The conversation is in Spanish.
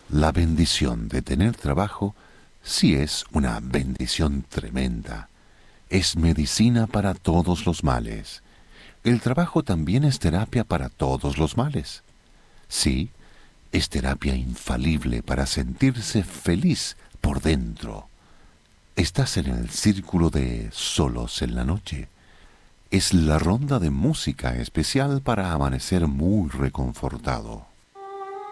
La bendición de tener trabajo sí es una bendición tremenda. Es medicina para todos los males. El trabajo también es terapia para todos los males. Sí, es terapia infalible para sentirse feliz por dentro. Estás en el círculo de solos en la noche. Es la ronda de música especial para amanecer muy reconfortado.